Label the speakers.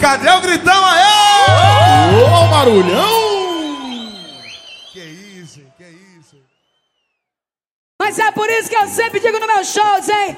Speaker 1: Cadê o gritão aí?
Speaker 2: Ô, barulhão!
Speaker 1: Que isso, que isso.
Speaker 3: Mas é por isso que eu sempre digo nos meus shows, hein?